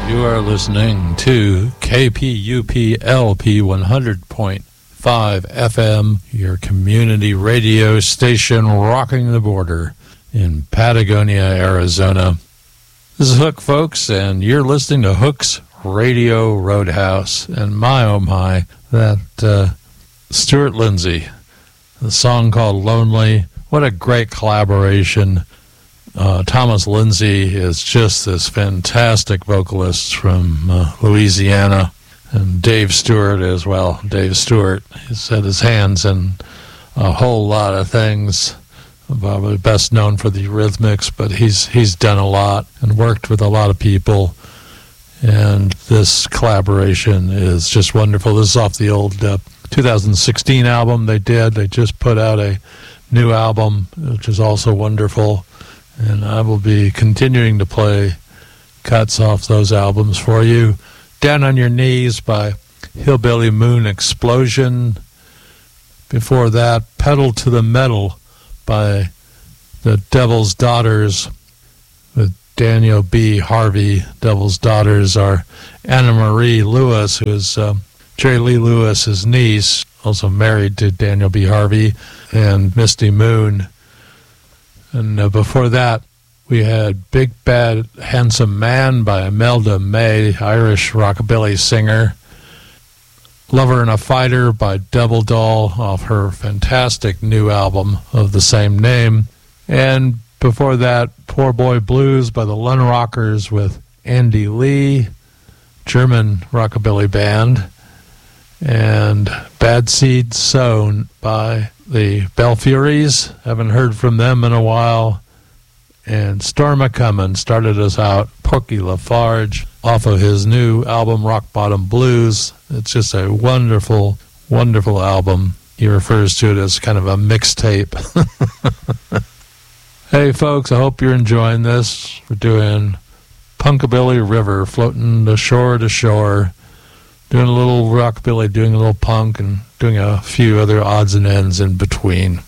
You are listening to KPUP LP 100.5 FM, your community radio station rocking the border in Patagonia, Arizona. This is Hook, folks, and you're listening to Hook's Radio Roadhouse. And my, oh my, that Stuart Lindsay, the song called Lonely, what a great collaboration. Thomas Lindsay is just this fantastic vocalist from Louisiana, and Dave Stewart as well. Dave Stewart has had his hands in a whole lot of things, probably best known for the Eurythmics, but he's done a lot and worked with a lot of people, and this collaboration is just wonderful. This is off the old 2016 album they did. They just put out a new album, which is also wonderful. And I will be continuing to play cuts off those albums for you. Down on Your Knees by Hillbilly Moon Explosion. Before that, Pedal to the Metal by the Devil's Daughters with Daniel B. Harvey. Devil's Daughters are Anna Marie Lewis, who is Jerry Lee Lewis's niece, also married to Daniel B. Harvey, and Misty Moon. And before that, we had Big Bad Handsome Man by Imelda May, Irish rockabilly singer. Lover and a Fighter by Double Doll off her fantastic new album of the same name. And before that, Poor Boy Blues by the Lund Rockers with Andy Lee, German rockabilly band. And Bad Seed Sown by the Belfuries. Haven't heard from them in a while. And Storm A-Comin' started us out. Porky Lafarge off of his new album Rock Bottom Blues. It's just a wonderful, wonderful album. He refers to it as kind of a mixtape. Hey folks, I hope you're enjoying this. We're doing Punkabilly River, floating to shore, doing a little rockabilly, doing a little punk, and doing a few other odds and ends in between.